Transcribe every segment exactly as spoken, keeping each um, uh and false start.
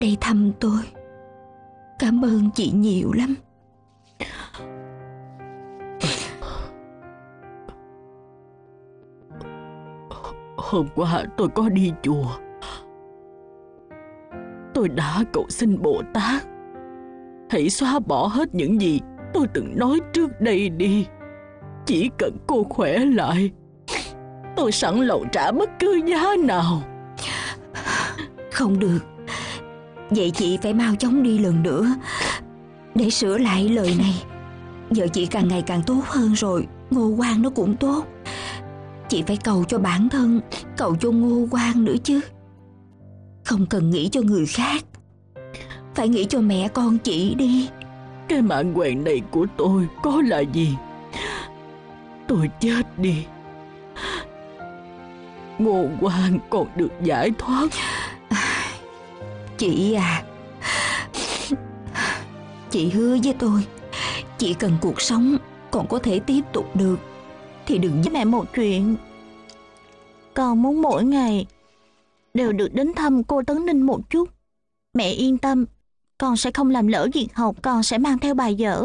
đây thăm tôi. Cảm ơn chị nhiều lắm. Hôm qua tôi có đi chùa. Tôi đã cầu xin Bồ Tát hãy xóa bỏ hết những gì tôi từng nói trước đây đi. Chỉ cần cô khỏe lại, tôi sẵn lòng trả bất cứ giá nào. Không được. Vậy chị phải mau chóng đi lần nữa để sửa lại lời này. Giờ chị càng ngày càng tốt hơn rồi, Ngô Quang nó cũng tốt. Chị phải cầu cho bản thân, cầu cho Ngô Quang nữa chứ. Không cần nghĩ cho người khác, phải nghĩ cho mẹ con chị đi. Cái mạng quèn này của tôi có là gì? Tôi chết đi, Ngô Quang còn được giải thoát. Chị à, chị hứa với tôi, chỉ cần cuộc sống còn có thể tiếp tục được thì đừng giúp mẹ một chuyện. Con muốn mỗi ngày đều được đến thăm cô Tấn Ninh một chút. Mẹ yên tâm, con sẽ không làm lỡ việc học, con sẽ mang theo bài vở.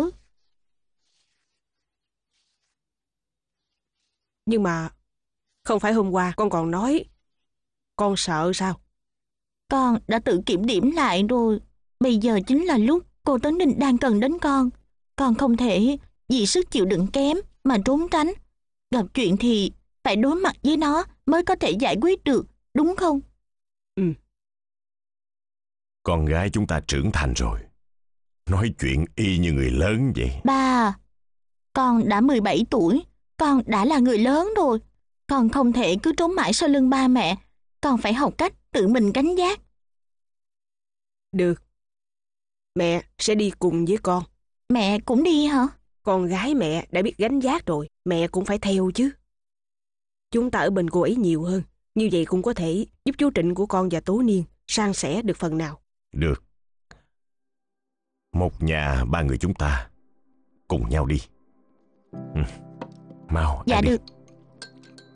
Nhưng mà không phải hôm qua con còn nói con sợ sao? Con đã tự kiểm điểm lại rồi. Bây giờ chính là lúc cô Tấn Ninh đang cần đến con. Con không thể vì sức chịu đựng kém mà trốn tránh. Gặp chuyện thì phải đối mặt với nó mới có thể giải quyết được, đúng không? Ừ. Con gái chúng ta trưởng thành rồi, nói chuyện y như người lớn vậy. Ba, con đã mười bảy tuổi, con đã là người lớn rồi. Con không thể cứ trốn mãi sau lưng ba mẹ. Con phải học cách tự mình cảnh giác. Được, mẹ sẽ đi cùng với con. Mẹ cũng đi hả? Con gái mẹ đã biết gánh vác rồi, mẹ cũng phải theo chứ. Chúng ta ở bên cô ấy nhiều hơn, như vậy cũng có thể giúp chú Trịnh của con và Tố Niên san sẻ được phần nào. Được. Một nhà ba người chúng ta cùng nhau đi. Ừ. Mau, Dạ ăn đi. được.